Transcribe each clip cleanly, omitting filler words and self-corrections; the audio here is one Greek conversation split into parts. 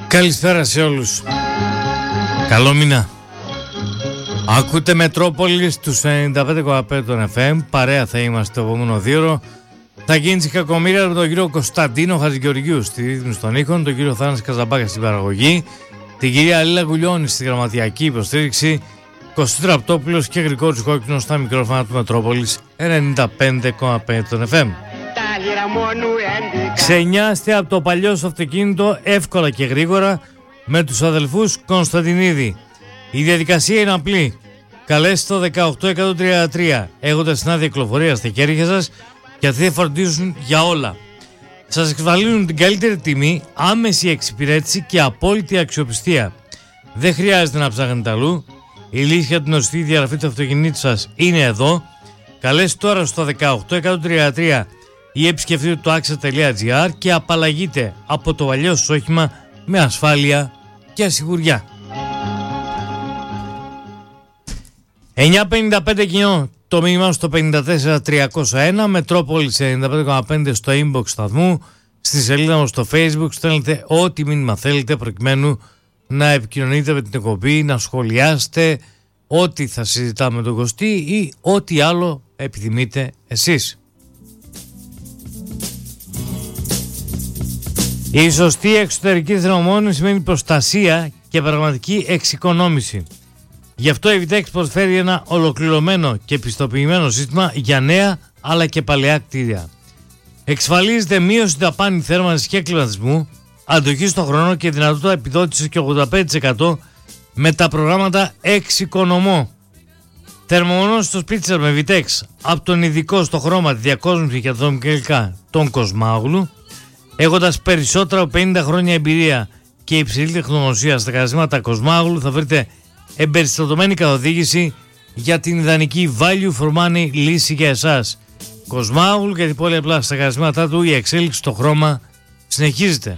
Καλησπέρα σε όλους. Καλό μήνα. Ακούτε Μετρόπολη στους 95,5 των FM. Παρέα θα είμαστε το επόμενο 2ωρο. Θα γίνει η κακομοίρα με τον κύριο Κωνσταντίνο Χατζηγεωργίου στη ρύθμιση των ήχων, τον κύριο Θάναση Καζαμπάκα στην παραγωγή, την κυρία Λίλα Γουλιώνη στη γραμματιακή υποστήριξη, Κωστή Τραπτόπουλος και Γρηγόρης Κόκκινος στα μικρόφωνα του Μετρόπολης 95,5 των FM. Ξενιάστε από το παλιό σου αυτοκίνητο εύκολα και γρήγορα με τους αδελφούς Κωνσταντινίδη. Η διαδικασία είναι απλή. Καλέστε το 18133 έχοντας την άδεια κυκλοφορία στα χέρια σας και αυτοί θα φροντίζουν για όλα. Σας εξασφαλίζουν την καλύτερη τιμή, άμεση εξυπηρέτηση και απόλυτη αξιοπιστία. Δεν χρειάζεται να ψάχνετε αλλού. Η λύση για την ορθή διαγραφή του αυτοκινήτου σας είναι εδώ. Καλέστε τώρα στο 18133 ή επισκεφτείτε το axa.gr και απαλλαγείτε από το παλιό σας όχημα με ασφάλεια και σιγουριά. 955 κοινό, το μήνυμα στο 54301, Μετρόπολης 95,5 στο inbox σταθμού, στη σελίδα μας στο Facebook. Στέλνετε ό,τι μήνυμα θέλετε προκειμένου να επικοινωνείτε με την εκπομπή, να σχολιάσετε ό,τι θα συζητάμε με τον Κωστή ή ό,τι άλλο επιθυμείτε εσείς. Η σωστή εξωτερική θερμομόνωση σημαίνει προστασία και πραγματική εξοικονόμηση. Γι' αυτό η Vitex προσφέρει ένα ολοκληρωμένο και πιστοποιημένο σύστημα για νέα αλλά και παλαιά κτίρια. Εξασφαλίζεται μείωση δαπάνη θέρμανσης και κλιματισμού, αντοχή στον χρόνο και δυνατότητα επιδότησης και 85% με τα προγράμματα Εξοικονομώ. Θερμομονώσει στο σπίτι σας με Vitex από τον ειδικό στο χρώμα, τη διακόσμηση και τα δομικά υλικά, τον Κοσμάγλου, έχοντας περισσότερα από 50 χρόνια εμπειρία και υψηλή τεχνογνωσία στα καταστήματα Κοσμάγλου, θα βρείτε εμπεριστατωμένη καθοδήγηση για την ιδανική value for money λύση για εσάς. Κοσμάγλου, γιατί πολύ απλά στα καταστήματά του η εξέλιξη στο χρώμα συνεχίζεται.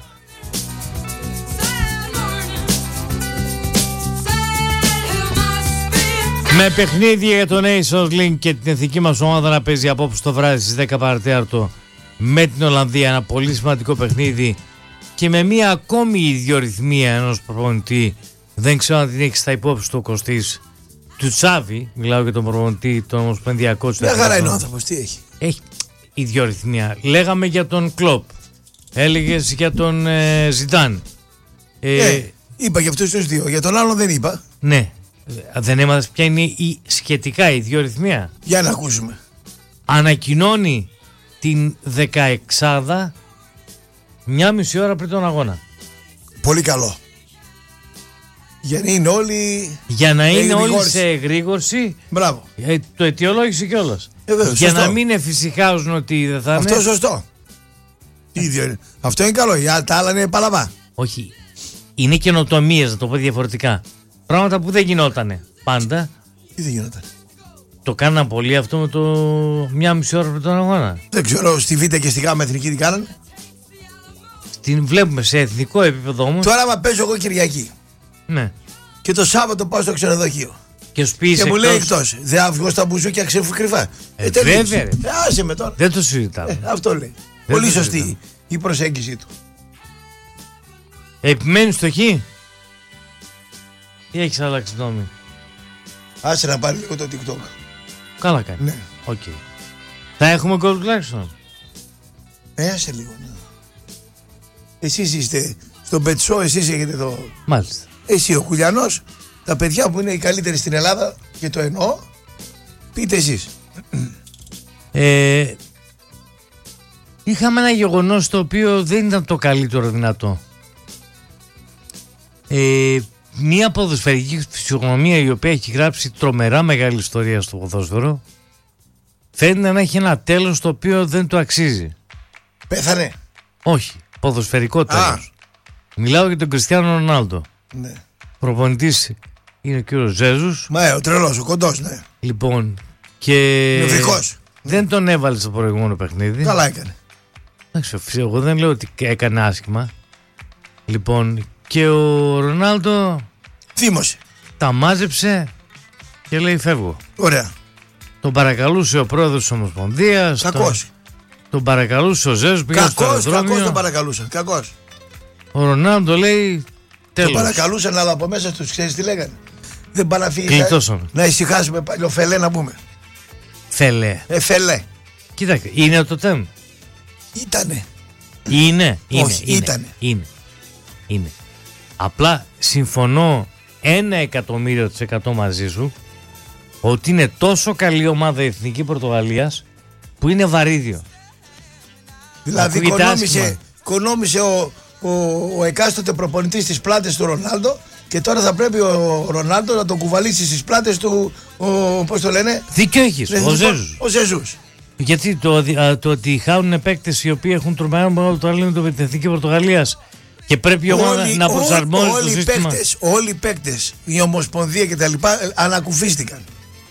Με παιχνίδια για τον Nations League και την εθνική μας ομάδα να παίζει απόψε το βράδυ στις 10 παρατέταρτο με την Ολλανδία, ένα πολύ σημαντικό παιχνίδι και με μία ακόμη ιδιορυθμία ενός προπονητή. Δεν ξέρω αν την έχει στα υπόψη του ο Κωστής, του Τσάβη, μιλάω για τον προπονητή, τον ομοσπονδιακό του. Μια χαρά είναι ο άνθρωπος, τι έχει. Έχει ιδιορυθμία. Λέγαμε για τον Κλοπ, έλεγες για τον Ζιντάν. Είπα για αυτούς τους δύο, για τον άλλον δεν είπα. Ναι, δεν έμαθες ποια είναι η σχετικά ιδιορυθμία. Για να ακούσουμε. Ανακοινώνει την 16η μια μισή ώρα πριν τον αγώνα. Πολύ καλό. Για να είναι όλοι. Για να είναι όλοι σε εγρήγορση. Μπράβο. Το αιτιολόγησε κιόλας. Για σωστό. Να μην εφησυχάζουν ότι δεν θα είναι. Αυτό σωστό. Αυτό είναι καλό. Τα άλλα είναι παλαβά. Όχι. Είναι καινοτομίες, να το πω διαφορετικά. Πράγματα που δεν γινότανε πάντα. Τι δεν γινότανε. Το κάναν πολύ αυτό με το μια μισή ώρα πριν τον αγώνα. Δεν ξέρω, στη Β' και στη Γ' εθνική τι κάνανε. Την βλέπουμε σε εθνικό επίπεδο όμως. Τώρα άμα παίζω εγώ Κυριακή. Ναι. Και το Σάββατο πάω στο ξενοδοχείο. Και μου λέει εκτός. Δεν βγω στα μπουζούκια κρυφά. Βέβαια. Άσε με τώρα. Δεν το συζητάμε. Αυτό λέει. Πολύ σωστή η προσέγγιση του. Επιμένεις στο Χ ή έχεις αλλάξει γνώμη? Άσε να πάρει λίγο το TikTok. Καλά κάνει. Ναι. Okay. Θα έχουμε γκολ τουλάχιστον. Άσε λίγο. Ναι. Εσείς είστε στον Πετσό, εσείς έχετε το. Μάλιστα. Εσύ ο Κουλιανός, τα παιδιά που είναι οι καλύτεροι στην Ελλάδα και το εννοώ, πείτε εσείς. Είχαμε ένα γεγονός το οποίο δεν ήταν το καλύτερο δυνατό. Μια ποδοσφαιρική φυσιογνωμία η οποία έχει γράψει τρομερά μεγάλη ιστορία στο ποδόσφαιρο φαίνεται να έχει ένα τέλος το οποίο δεν το αξίζει. Πέθανε. Όχι, ποδοσφαιρικό τέλος. Μιλάω για τον Κριστιάνο Ρονάλντο. Ναι. Προπονητής είναι ο κύριος Ζέζους. Μα ο τρελός, ο κοντός, ναι. Λοιπόν, και νευρικός. Δεν τον έβαλε στο προηγούμενο παιχνίδι. Καλά έκανε. Εντάξει, εγώ δεν λέω ότι έκανε άσχημα. Λοιπόν, και ο Ρονάλντο θύμωσε. Τα μάζεψε και λέει φεύγω. Ωραία. Τον παρακαλούσε ο πρόεδρος της Ομοσπονδίας. Κακός. Τον παρακαλούσε ο Ζέζος. Κακός τον παρακαλούσε. Κακός. Ο Ρονάλντο λέει Το παρακαλούσαν, αλλά από μέσα τους ξέρεις τι λέγανε. Δεν πάνε να φύγει. Να ησυχάσουμε παλιοφελέ να πούμε. Φελέ. Φελέ. Κοίταξε, είναι το τέμ. Ήτανε. Όχι, είναι. Απλά συμφωνώ 100% μαζί σου ότι είναι τόσο καλή ομάδα η Εθνική Πορτογαλίας που είναι βαρύδιο. Δηλαδή οικονόμησε ο εκάστοτε προπονητής στις πλάτες του Ρονάλντο και τώρα θα πρέπει ο Ρονάλντο να τον κουβαλήσει στις πλάτες του, πώς το λένε. Δίκιο έχεις, ο Ζεζούς. Γιατί το ότι χάνουν παίκτες οι οποίοι έχουν τρομερά μεγάλο ταλέντο με την Εθνική Πορτογαλίας και πρέπει η ομάδα να προσαρμόζει το σύστημα. Όλοι οι παίκτες, η Ομοσπονδία και τα λοιπά ανακουφίστηκαν.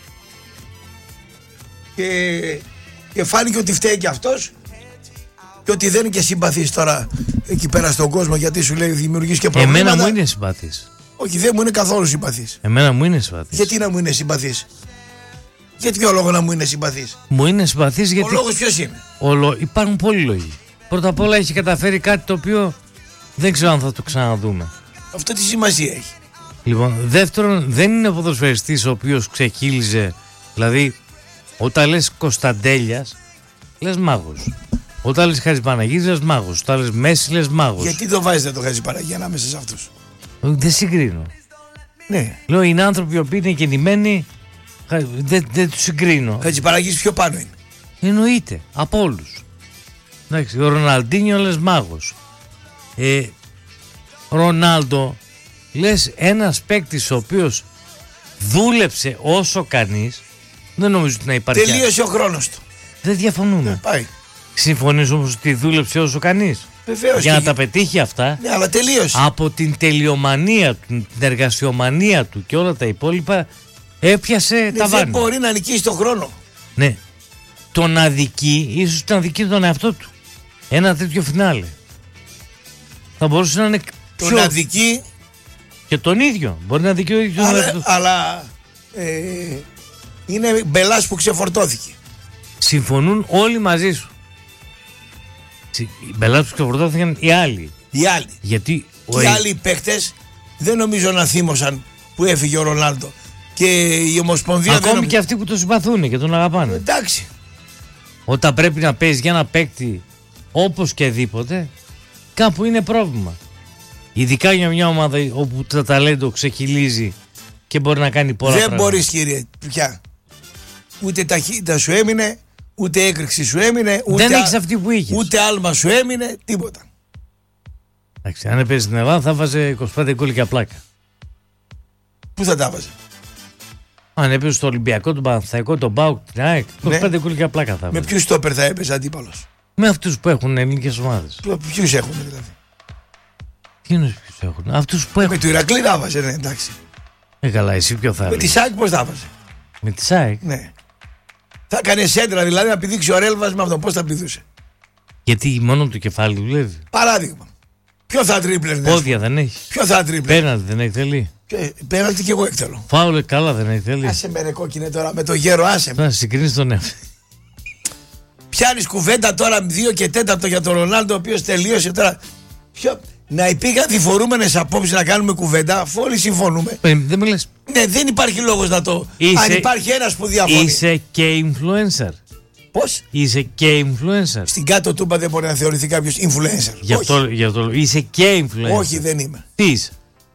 Και φάνηκε ότι φταίει και αυτός και ότι δεν είναι και συμπαθής τώρα εκεί πέρα στον κόσμο, γιατί σου λέει δημιουργείς και προβλήματα. Εμένα μου είναι συμπαθής. Όχι, δεν μου είναι καθόλου συμπαθής. Εμένα μου είναι συμπαθής. Γιατί να μου είναι συμπαθής? Για ποιο λόγο να μου είναι συμπαθής? Μου είναι συμπαθής γιατί. Ο λόγος ποιος είναι? Υπάρχουν πολλοί λόγοι. Πρώτα απ' όλα έχει καταφέρει κάτι το οποίο δεν ξέρω αν θα το ξαναδούμε. Αυτό τι σημασία έχει? Λοιπόν, δεύτερον, δεν είναι ποδοσφαιριστής ο οποίος ξεκύλιζε. Δηλαδή, όταν λες Κωνσταντέλιας, λες μάγος. Όταν λες Χατζηπαναγίδης, λες μάγος. Όταν λες Μέση, λες μάγος. Γιατί το βάζετε το Χατζηπαναγίδη ανάμεσα σε αυτούς? Δεν συγκρίνω. Ναι. Λέω, είναι άνθρωποι οι οποίοι είναι γεννημένοι. Δεν τους συγκρίνω. Χατζηπαναγίδης πιο πάνω είναι. Εννοείται, από όλους. Εντάξει, ο Ροναλντίνιο λες μάγος. Ρονάλντο, λες ένας παίκτης ο οποίος δούλεψε όσο κανείς. Δεν νομίζω ότι να υπάρχει. Τελείωσε ο χρόνος του. Δεν διαφωνούμε. Πάει. Συμφωνείς όμως ότι δούλεψε όσο κανείς? Βεβαίως. Για να τα πετύχει αυτά. Ναι, αλλά τελείωσε. Από την τελειομανία του, την εργασιομανία του και όλα τα υπόλοιπα έπιασε τα βάνη. Δεν μπορεί να νικήσει τον χρόνο. Ναι. Τον αδικεί, ίσως τον αδικεί τον εαυτό του. Ένα τέτοιο φινάλε. Θα μπορούσε να είναι. Τον αδικεί. Και τον ίδιο. Μπορεί να αδικεί ο ίδιος τον εαυτό του. Αλλά είναι μπελάς που ξεφορτώθηκε. Συμφωνούν όλοι μαζί σου. Οι μπελάς που ξεφορτώθηκαν οι άλλοι. Γιατί οι άλλοι παίκτες δεν νομίζω να θύμωσαν που έφυγε ο Ρονάλντο. Και η Ομοσπονδία. Ακόμη και αυτοί που τον συμπαθούν και τον αγαπάνε. Εντάξει. Όταν πρέπει να παίζει για ένα παίκτη όπως και δίποτε, κάπου είναι πρόβλημα. Ειδικά για μια ομάδα όπου το ταλέντο ξεκυλίζει και μπορεί να κάνει πολλά πράγματα. Δεν μπορείς, κύριε, πια. Ούτε ταχύτητα σου έμεινε, ούτε έκρηξη σου έμεινε, δεν έχεις αυτή που είχες. Ούτε άλμα σου έμεινε, τίποτα. Εντάξει, αν έπαιζε στην Ελλάδα θα βάζε 25 γκολ και πλάκα. Πού θα τα βάζε? Αν έπαιζε στο Ολυμπιακό, τον Παναθηναϊκό, τον ΠΑΟΚ, την ΑΕΚ, 25 γκολ και πλάκα θα βάζε. Με ποιους στόπερ θα έπαιζε αντίπαλος? Με αυτούς που έχουν ελληνικές ομάδες. Ποιους έχουν δηλαδή? Ποιους έχουν? Αυτούς που έχουν. Με του Ηρακλή θα βάζε, ναι, εντάξει. Καλά, εσύ ποιο θα με τη ΣΑΕΚ πώς θα βάζε? Με τη ΣΑΕΚ? Ναι. Θα έκανε σέντρα δηλαδή να πηδήξει ο Ρέλβας με αυτό. Πώς θα πηδούσε? Γιατί μόνο το κεφάλι δουλεύει. Παράδειγμα. Ποιο θα τρίπλερ? Πόδια δεν έχει. Ποιο θα τρίπλερ? Πέναλτι δεν έχει, θέλει. Πέναλτι και εγώ έκτελω. Φάουλε καλά δεν έχει, θέλει. Άσε με ρε κόκκινε τώρα με το γέρο, άσε με. Θα συγκρίνεις τον εαυτό. Πιάνεις κουβέντα τώρα 2 και 4 για τον Ρονάλντο, ο οποίος τελείωσε τώρα. Να υπήρχαν διφορούμενες απόψεις να κάνουμε κουβέντα, αφού όλοι συμφωνούμε. Δεν με λες. Ναι, δεν υπάρχει λόγος να το. Αν υπάρχει ένας που διαφωνεί. Είσαι και influencer. Πώς? Είσαι και influencer. Στην κάτω τούμπα δεν μπορεί να θεωρηθεί κάποιος influencer. Γι' αυτό είσαι και influencer. Όχι, δεν είμαι. Τι είσαι?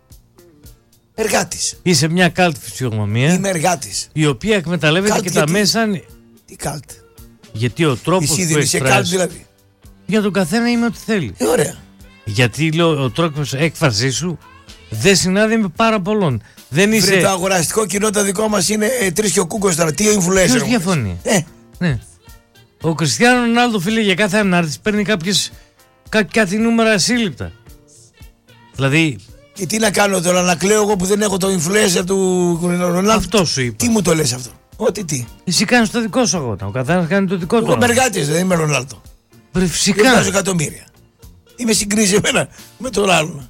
Εργάτης. Είσαι μια καλτ φυσιογνωμία. Είμαι εργάτης. Η οποία εκμεταλλεύεται και τα μέσα. Τι καλτ? Γιατί ο τρόπος που εκφράζει. Καλτ δηλαδή. Για τον καθένα είναι ό,τι θέλει. Ωραία. Γιατί λέω, ο τρόπος έκφρασής σου δεν συνάδει με πάρα πολλών. Δεν είσαι. Βρε, το αγοραστικό κοινό το δικό μας είναι 3 και ο Κούκος τώρα. Τι influencer? Ποιος διαφωνεί? Ναι. Ο Κριστιάνο Ρονάλντο, φίλε, για κάθε ανάρτηση παίρνει κάτι νούμερα ασύλληπτα. Δηλαδή. Και τι να κάνω τώρα, να κλαίω εγώ που δεν έχω το influencer του Ρονάλντο? Αυτό σου είπα. Τι μου το λες αυτό? Ότι τι? Εσύ κάνεις το δικό σου αγώνα. Ο καθένας κάνει το δικό του. Εγώ είμαι εργάτης, δεν είμαι Ρονάλντο. Φυσικά. Δεν βγάζω εκατομμύρια. Είμαι συγκρίσιμένα με τον άλλον.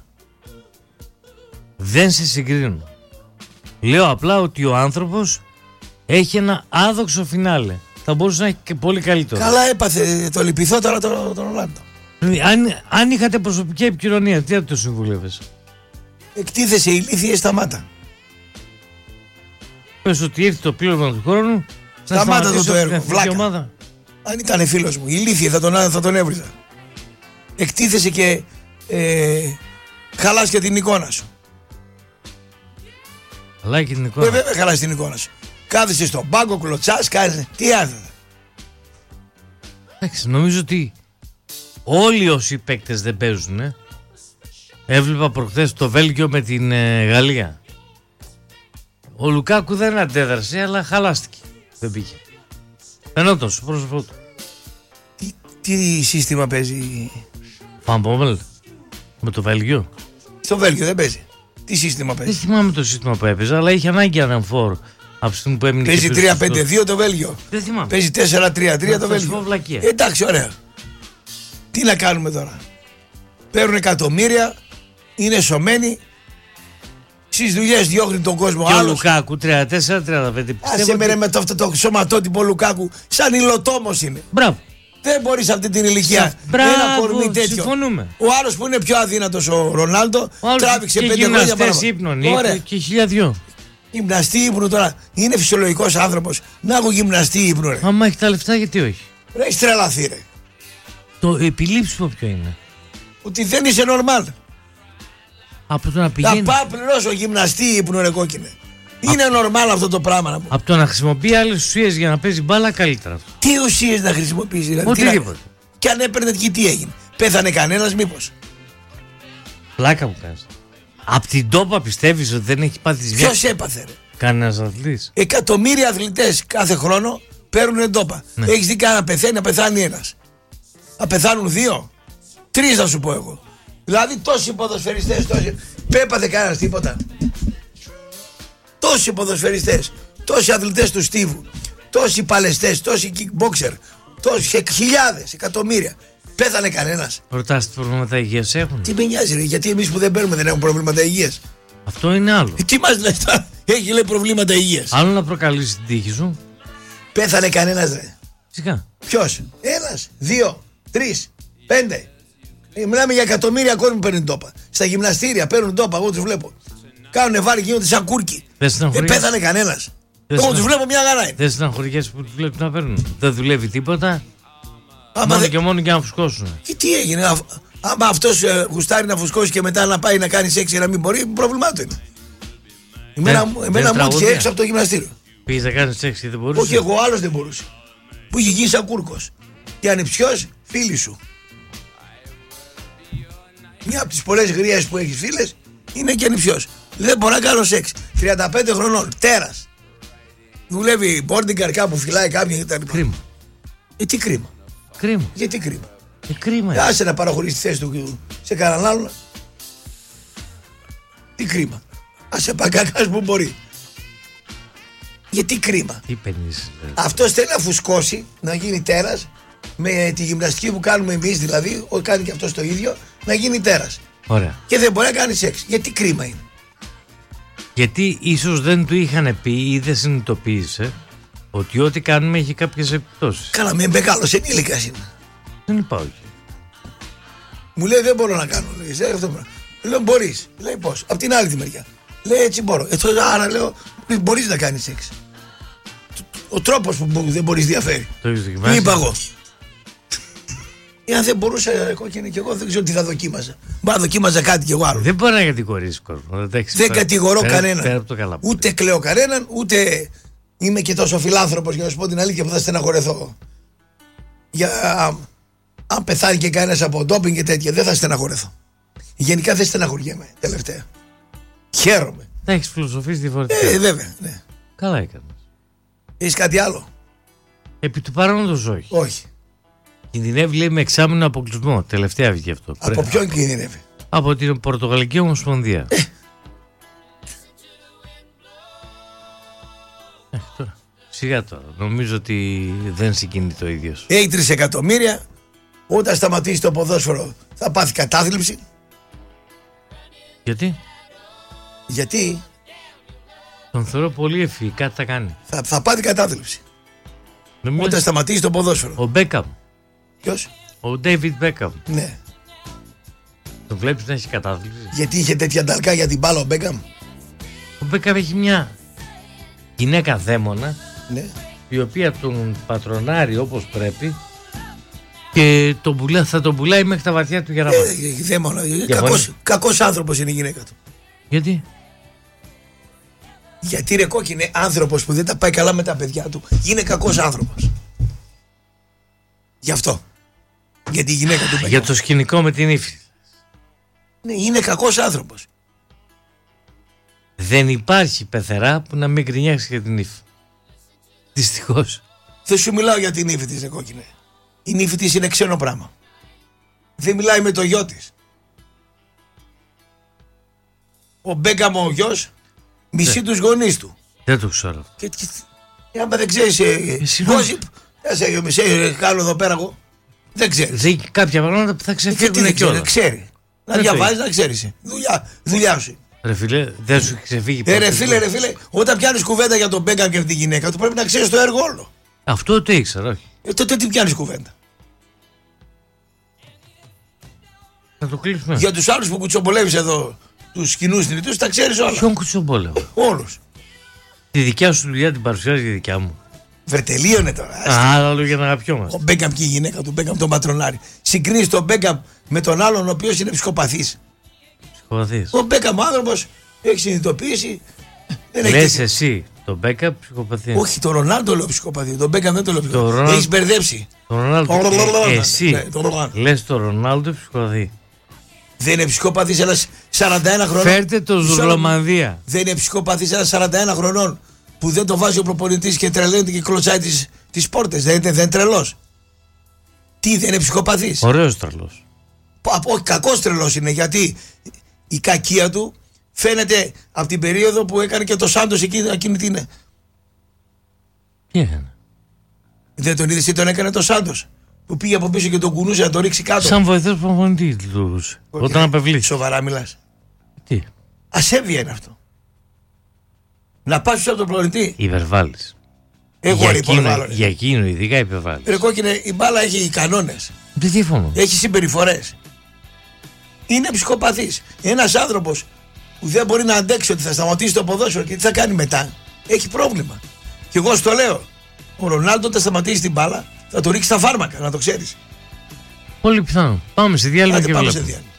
Δεν σε συγκρίνω. Λέω απλά ότι ο άνθρωπος έχει ένα άδοξο φινάλε. Θα μπορούσε να έχει και πολύ καλύτερο. Καλά έπαθε, το λυπηθώ τώρα τον Ρονάλντο. Αν είχατε προσωπική επικοινωνία, τι θα το συμβουλεύεσαι? Εκτίθεσαι ηλίθιε, σταμάτα. Πες ότι ήρθε το πλήρωμα του χρόνου. Σταμάτα το έργο, βλάκα. Αν ήταν φίλος μου, ηλίθιε, θα τον έβριζα. Εκτίθεσαι και χαλάς και την εικόνα σου. Χαλάει και την εικόνα. Βέβαια χαλάς την εικόνα σου. Κάθεσαι στον πάγκο, κλωτσάς, κάνεις. Τι άθετα. Εντάξει, νομίζω ότι όλοι όσοι παίκτες δεν παίζουν. Έβλεπα προχθές το Βέλγιο με την Γαλλία. Ο Λουκάκου δεν αντέδρασε, αλλά χαλάστηκε. Δεν πήγε. Φαινόταν στο πρόσωπό του. Τι σύστημα παίζει? Φαμπόμελ. Με το Βέλγιο. Στο Βέλγιο δεν παίζει. Τι σύστημα παίζει? Δεν θυμάμαι το σύστημα που έπαιζε, αλλά είχε ανάγκη ανεμφόρ από τη στιγμή που έμεινε. Παίζει 3-5-2 το Βέλγιο. Δεν θυμάμαι. Παίζει 4-3-3 το Βέλγιο. Εντάξει, ωραία. Τι να κάνουμε τώρα? Παίρνουν εκατομμύρια, είναι σωμένοι. Στις δουλειές διώχνει τον κόσμο. Και άλλος. Ο Λουκάκου 34-35. Άσε με με το σωματότυπο Λουκάκου. Σαν υλοτόμος είναι. Μπράβο. Δεν μπορεί σε αυτή την ηλικία ένα κορμί τέτοιο. Συμφωνούμε. Ο άλλος που είναι πιο αδύνατος, ο Ρονάλντο, τράβηξε 5 χρόνια γυμναστές ύπνων και 1002. Γυμναστή ύπνου τώρα. Είναι φυσιολογικός άνθρωπος να έχω γυμναστή ύπνου, ρε. Άμα έχει τα λεφτά, γιατί όχι? Ρε, έχεις τρελαθεί, ρε. Το επιλήψιμο ποιο είναι? Ότι δεν είσαι normal. Από το να πηγαίνει. Θα πάω πληρώσω γυμναστή ύπνου, ρε κόκκινε. Είναι normal αυτό το πράγμα να πω. Από το να χρησιμοποιεί άλλες ουσίες για να παίζει μπάλα, καλύτερα αυτό. Τι ουσίες να χρησιμοποιήσει, δηλαδή? Οτιδήποτε. Και αν έπαιρνε εκεί, τι έγινε? Πέθανε κανένας, μήπως? Πλάκα μου κάνεις. Απ' την τόπα πιστεύεις ότι δεν έχει πάθει ζημιά? Ποιος έπαθε, ρε? Κανένας αθλητής. Εκατομμύρια αθλητές κάθε χρόνο παίρνουν τόπα. Ναι. Έχεις δει κανένα πεθαίνει, να πεθάνει ένας? Να πεθάνουν 2, 3 θα σου πω εγώ. Δηλαδή τόσοι ποδοσφαιριστές, πέπαθε κανένας τίποτα? Τόσοι ποδοσφαιριστές, τόσοι αθλητές του στίβου, τόσοι παλαιστές, τόσοι kickboxer, τόσοι χιλιάδες, εκατομμύρια. Πέθανε κανένας? Ρωτάς τι προβλήματα υγείας έχουν? Τι με νοιάζει, ρε, γιατί εμείς που δεν παίρνουμε δεν έχουμε προβλήματα υγείας? Αυτό είναι άλλο. Τι μας λες τώρα? Έχει, λέει, προβλήματα υγείας. Άλλο να προκαλείς την τύχη σου. Πέθανε κανένας, ρε? Φυσικά. Ποιος? Ένας, 2, 3, 5. Μιλάμε για εκατομμύρια κόσμοι που παίρνουν τόπα. Στα γυμναστήρια παίρνουν τόπα, εγώ τους βλέπω. Κάνουνε βάρη και γίνονται σαν κούρκι. Πέθανε κανένας? Εγώ τους βλέπω μια χαρά είναι. Δεν συναχωριέσαι που τους βλέπεις να παίρνουν? Δεν δουλεύει τίποτα. Μόνο και μόνο για να φουσκώσουν. Και τι έγινε? Άμα αυτός γουστάρει να φουσκώσει και μετά να πάει να κάνει σεξ και να μην μπορεί, πρόβλημά του είναι. Εμένα μου έτυχε έξω από το γυμναστήριο. Πήγες να κάνεις σεξ και δεν μπορούσε? Όχι, εγώ, άλλος δεν μπορούσε. Που είχε γίνει σαν κούρκος. Και ανιψιός, φίλη σου. Μια από τις πολλές γρίες που έχεις φίλες είναι και ανιψιός. Δεν μπορώ να κάνω σεξ. 35 χρονών, τέρας. Δουλεύει bodyguard κάπου, φυλάει κάποια κτλ. Κρίμα. Τι κρίμα? Κρίμα. Γιατί κρίμα? Κρίμα. Άσε να παραχωρήσει τη θέση του σε κανέναν άλλον. Τι κρίμα? Άσε παγκάκας που μπορεί. Γιατί κρίμα? Τι παίρνεις? Αυτός θέλει να φουσκώσει, να γίνει τέρας, με τη γυμναστική που κάνουμε εμείς δηλαδή, ό,τι κάνει και αυτός το ίδιο, να γίνει τέρας. Ωραία. Και δεν μπορεί να κάνει σεξ. Γιατί κρίμα είναι? Γιατί ίσως δεν του είχαν πει ή δεν συνειδητοποίησε ότι ό,τι κάνουμε έχει κάποιες επιπτώσεις. Καλά, με μεγάλος ενήλικας είναι. Δεν είπα όχι. Μου λέει δεν μπορώ να κάνω. Λέει, αυτό μπορώ. Λέω μπορείς. Λέει πώς? Απ' την άλλη τη μεριά. Λέει έτσι μπορώ. Άρα λέω μπορείς να κάνεις σεξ. Ο τρόπος που δεν μπορείς διαφέρει. Το έχεις δοκιμάσει? Είπα εγώ. Εάν δεν μπορούσα και εγώ δεν ξέρω τι θα δοκίμαζα. Μα δοκίμαζα κάτι κι εγώ άλλο. Δεν μπορεί να κατηγορήσει κόσμο. Δεν κατηγορώ κανέναν. Πέρα από το καλά. Ούτε κλαίω κανέναν, ούτε είμαι και τόσο φιλάνθρωπος για να σου πω την αλήθεια που θα στεναχωρεθώ. Αν πεθάνει και κανένας από ντόπινγκ και τέτοια, δεν θα στεναχωρεθώ. Γενικά δεν στεναχωριέμαι τελευταία. Χαίρομαι. Θα έχεις φιλοσοφήσει διαφορετικά. Βέβαια, ναι. Καλά έκανες. Έχεις κάτι άλλο? Επί του παρόντος όχι. Όχι. Κινδυνεύει, λέει, με εξάμηνο αποκλεισμό. Τελευταία βγήκε αυτό. Από ποιον κινδυνεύει? Από την Πορτογαλική Ομοσπονδία. Τώρα. Σιγά τώρα. Νομίζω ότι δεν συγκινεί το ίδιο. Έχει 3 εκατομμύρια. Όταν σταματήσει το ποδόσφαιρο θα πάθει κατάθλιψη. Γιατί? Τον θεωρώ πολύ ευφυή. Κάτι θα κάνει. Θα πάθει κατάθλιψη. Όταν σταματήσει το ποδόσφαιρο. Ο Μπέκαμ. Ποιος? Ο Ντέιβιντ Μπέκαμ. Ναι. Το βλέπεις να έχει κατάθλιψη? Γιατί είχε τέτοια νταλκά για την μπάλα ο Μπέκαμ? Ο Μπέκαμ έχει μια γυναίκα δαίμονα, ναι, η οποία τον πατρονάρει όπως πρέπει και θα τον πουλάει μέχρι τα βαθιά του Γεραμά. Δαίμονα. Κακός άνθρωπος είναι η γυναίκα του. Γιατί? Γιατί ρε κόκκινε, άνθρωπος που δεν τα πάει καλά με τα παιδιά του είναι κακός άνθρωπος. Γι' αυτό. Για τη γυναίκα του Μπέκαμ. Για το σκηνικό με την ύφη. Ναι, είναι κακός άνθρωπος. Δεν υπάρχει πεθερά που να μην γκρινιάξει για την ύφη. Δυστυχώς. Δεν σου μιλάω για την ύφη της ρε κόκκινε. Η ύφη της είναι ξένο πράγμα. Δεν μιλάει με το γιο της. Ο Μπέκαμ ο γιος μισεί τους γονείς του. Δεν το ξέρω. Άμα δεν ξέρεις gossip, κάνω εδώ πέρα εγώ. Δεν ξέρεις. Κάποια πράγματα που θα ξεφύγουν κιόλας. Ξέρει. Να διαβάζεις, να ξέρεις. Δουλειά σου. Ρε φίλε, δεν σου ξεφύγει ποτέ. Ρε φίλε, όταν πιάνεις κουβέντα για τον Μπέκαμ και τη γυναίκα του πρέπει να ξέρεις το έργο όλο. Αυτό το ήξερα, όχι. Τότε τι πιάνεις κουβέντα? Θα το κλείσουμε. Για τους άλλους που κουτσομπολεύεις εδώ, τους κοινούς θνητούς, τα ξέρεις όλα. Ποιον κουτσομπόλευα? Όλους. Τη δικιά σου δουλειά την παρουσιάζει η δικιά μου. Βρετελείωνε τώρα. Άλλο για να αγαπιόμαστε. Ο Μπέκαμ και η γυναίκα του Μπέκαμ τον πατρονάρει. Συγκρίνεις τον Μπέκαμ με τον άλλον ο οποίος είναι ψυχοπαθής. Ο Μπέκαμ άνθρωπος έχει συνειδητοποιήσει. Λες εσύ τον Μπέκαμ ψυχοπαθή? Όχι, τον Ρονάλντο λέω ψυχοπαθή. Τον Μπέκαμ δεν το λέω ψυχοπαθή. Έχεις μπερδέψει. Τον Ρονάλντο. Εσύ λες τον Ρονάλντο ψυχοπαθή. Δεν είναι ψυχοπαθής ένας 41 χρονών. Φέρτε το Ζουρλομανδία. Δεν είναι ψυχοπαθής ένας 41 χρονών που δεν το βάζει ο προπονητής και τρελαίνεται και κλωτσάει τις πόρτες. Δεν είναι τρελός? Τι, δεν είναι ψυχοπαθής? Ωραίος τρελός. Όχι, κακός τρελός είναι, γιατί η κακία του φαίνεται από την περίοδο που έκανε και το Σάντος εκείνη την. Τι έκανε? Δεν τον είδες τι τον έκανε το Σάντος? Που πήγε από πίσω και τον κουνούσε να τον ρίξει κάτω. Σαν βοηθός προπονητή λειτουργούσε. Όταν απευλήθη. Σοβαρά μιλάς? Τι? Ασέβεια είναι αυτό. Να πας από τον προπονητή. Υπερβάλλεις. Για εκείνο ειδικά υπερβάλλεις. Ρε κόκκινε, η μπάλα έχει κανόνες. Δεν διαφωνώ. Έχει συμπεριφορές. Είναι ψυχοπαθής. Ένας άνθρωπος που δεν μπορεί να αντέξει ότι θα σταματήσει το ποδόσφαιρο και τι θα κάνει μετά, έχει πρόβλημα. Και εγώ στο λέω, ο Ρονάλντο όταν σταματήσει την μπάλα θα το ρίξει στα φάρμακα, να το ξέρεις. Πολύ πιθανό. Πάμε σε διάλειμμα και βλέπουμε.